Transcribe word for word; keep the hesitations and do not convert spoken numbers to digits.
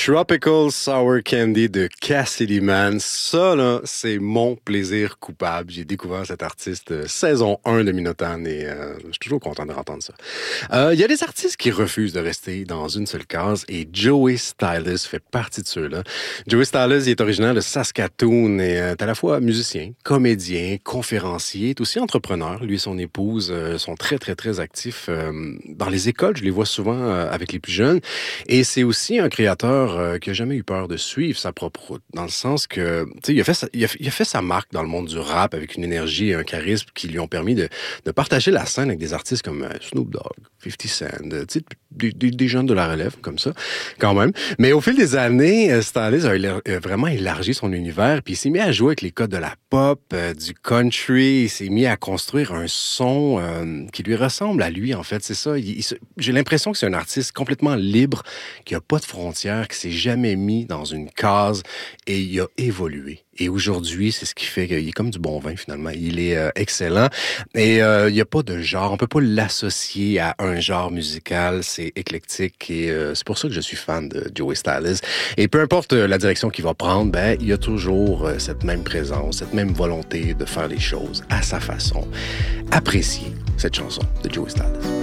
Tropical Sour Candy de Cassidy Mann. Ça, là, c'est mon plaisir coupable. J'ai découvert cet artiste euh, saison un de Minotaur et euh, je suis toujours content de entendre ça. Il euh, y a des artistes qui refusent de rester dans une seule case et Joey Styles fait partie de ceux-là. Joey Styles il est originaire de Saskatoon et est à la fois musicien, comédien, conférencier, est aussi entrepreneur. Lui et son épouse euh, sont très, très, très actifs euh, dans les écoles. Je les vois souvent euh, avec les plus jeunes. Et c'est aussi un créateur euh, qui a jamais eu peur de suivre sa propre route, dans le sens que, tu sais, il a fait sa, il a, il a fait sa marque dans le monde du rap avec une énergie et un charisme qui lui ont permis de, de partager la scène avec des artistes comme euh, Snoop Dogg, fifty Cent, tu sais, des, des, des jeunes de la relève comme ça, quand même. Mais au fil des années, euh, Styles a, éla- a vraiment élargi son univers, puis il s'est mis à jouer avec les codes de la pop, euh, du country, il s'est mis à construire un son euh, qui lui ressemble à lui, en fait, c'est ça. Il, il, j'ai l'impression que c'est un artiste complètement libre, qui n'a pas de frontières, qui s'est jamais mis dans une case et il a évolué. Et aujourd'hui, c'est ce qui fait qu'il est comme du bon vin, finalement. Il est euh, excellent. Et euh, il n'y a pas de genre. On peut pas l'associer à un genre musical. C'est éclectique. Et euh, c'est pour ça que je suis fan de Joey Styles. Et peu importe la direction qu'il va prendre, ben, il y a toujours euh, cette même présence, cette même volonté de faire les choses à sa façon. Appréciez cette chanson de Joey Styles.